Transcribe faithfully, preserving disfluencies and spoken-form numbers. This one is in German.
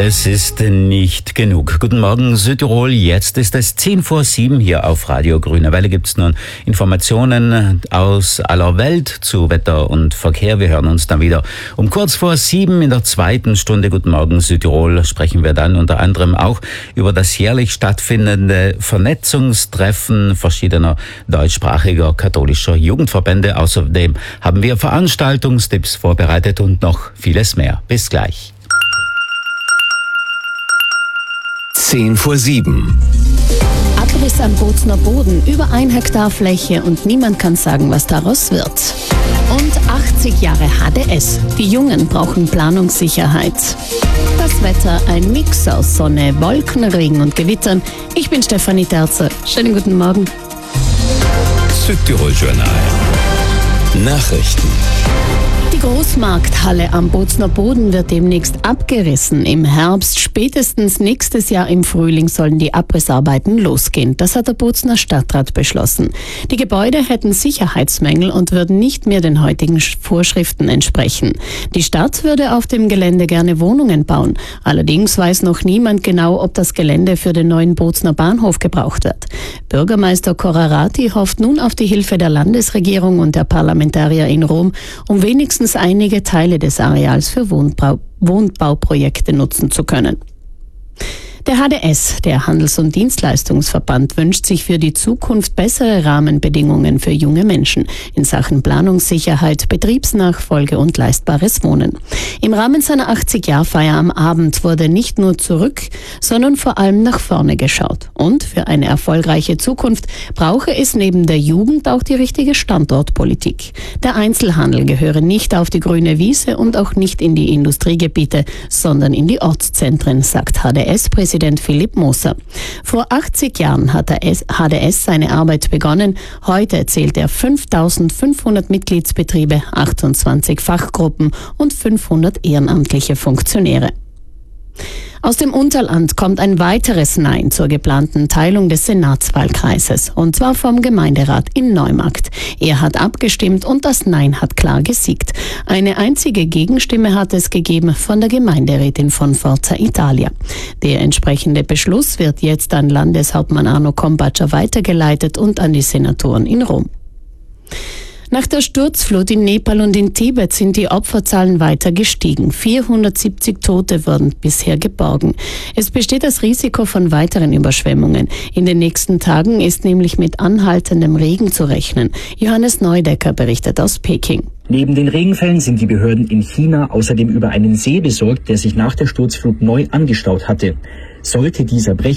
Alles ist nicht genug. Guten Morgen Südtirol, jetzt ist es zehn vor sieben hier auf Radio Grüne Welle. Gibt es nun Informationen aus aller Welt zu Wetter und Verkehr. Wir hören uns dann wieder um kurz vor sieben in der zweiten Stunde. Guten Morgen Südtirol sprechen wir dann unter anderem auch über das jährlich stattfindende Vernetzungstreffen verschiedener deutschsprachiger katholischer Jugendverbände. Außerdem haben wir Veranstaltungstipps vorbereitet und noch vieles mehr. Bis gleich. zehn vor sieben. Abriss am Bozner Boden, über ein Hektar Fläche und niemand kann sagen, was daraus wird. Und achtzig Jahre H D S. Die Jungen brauchen Planungssicherheit. Das Wetter, ein Mix aus Sonne, Wolken, Regen und Gewittern. Ich bin Stefanie Terzer. Schönen guten Morgen. Südtirol Journal. Nachrichten. Die Großmarkthalle am Bozner Boden wird demnächst abgerissen. Im Herbst, spätestens nächstes Jahr im Frühling sollen die Abrissarbeiten losgehen. Das hat der Bozner Stadtrat beschlossen. Die Gebäude hätten Sicherheitsmängel und würden nicht mehr den heutigen Vorschriften entsprechen. Die Stadt würde auf dem Gelände gerne Wohnungen bauen. Allerdings weiß noch niemand genau, ob das Gelände für den neuen Bozner Bahnhof gebraucht wird. Bürgermeister Corrarati hofft nun auf die Hilfe der Landesregierung und der Parlamentarier in Rom, um wenigstens einige Teile des Areals für Wohnbau, Wohnbauprojekte nutzen zu können. Der H D S, der Handels- und Dienstleistungsverband, wünscht sich für die Zukunft bessere Rahmenbedingungen für junge Menschen in Sachen Planungssicherheit, Betriebsnachfolge und leistbares Wohnen. Im Rahmen seiner achtzig-Jahr-Feier am Abend wurde nicht nur zurück, sondern vor allem nach vorne geschaut. Und für eine erfolgreiche Zukunft brauche es neben der Jugend auch die richtige Standortpolitik. Der Einzelhandel gehöre nicht auf die grüne Wiese und auch nicht in die Industriegebiete, sondern in die Ortszentren, sagt H D S-Präsident Präsident Philipp Moser. Vor achtzig Jahren hat der H D S seine Arbeit begonnen. Heute zählt er fünftausendfünfhundert Mitgliedsbetriebe, achtundzwanzig Fachgruppen und fünfhundert ehrenamtliche Funktionäre. Aus dem Unterland kommt ein weiteres Nein zur geplanten Teilung des Senatswahlkreises, und zwar vom Gemeinderat in Neumarkt. Er hat abgestimmt und das Nein hat klar gesiegt. Eine einzige Gegenstimme hat es gegeben von der Gemeinderätin von Forza Italia. Der entsprechende Beschluss wird jetzt an Landeshauptmann Arno Kompatscher weitergeleitet und an die Senatoren in Rom. Nach der Sturzflut in Nepal und in Tibet sind die Opferzahlen weiter gestiegen. vierhundertsiebzig Tote wurden bisher geborgen. Es besteht das Risiko von weiteren Überschwemmungen. In den nächsten Tagen ist nämlich mit anhaltendem Regen zu rechnen. Johannes Neudecker berichtet aus Peking. Neben den Regenfällen sind die Behörden in China außerdem über einen See besorgt, der sich nach der Sturzflut neu angestaut hatte. Sollte dieser brechen,